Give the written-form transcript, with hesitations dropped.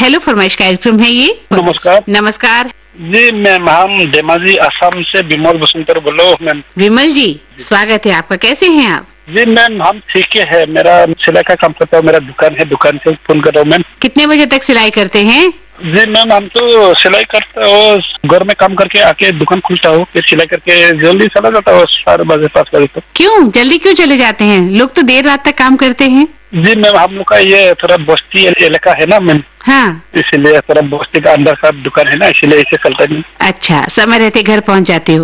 Hello फरमाइश कार्यक्रम है ये। नमस्कार। नमस्कार जी मैम, हम धेमाजी असम से विमल बसंतर बोलो मैम। विमल जी, स्वागत है आपका। कैसे हैं आप? जी मैम, हम ठीक है। मेरा सिलाई का काम करता हूँ, मेरा दुकान है, दुकान से फोन कर रहा हूँ मैम। कितने बजे तक सिलाई करते हैं? जी मैम, हम तो सिलाई करता हूँ, घर में काम करके आके दुकान खुलता हूँ, फिर सिलाई करके जल्दी चला जाता हूँ 4 बजे 5 बजे तक। क्यों जल्दी क्यों चले जाते हैं? लोग तो देर रात तक काम करते हैं। जी मैम, हम लोग का ये थोड़ा बस्ती इलाका है ना मैम, हाँ, इसीलिए थोड़ा बस्ती का अंदर का दुकान है ना, इसीलिए इसे चलता नहीं। अच्छा, समय रहते घर पहुंच जाते हो।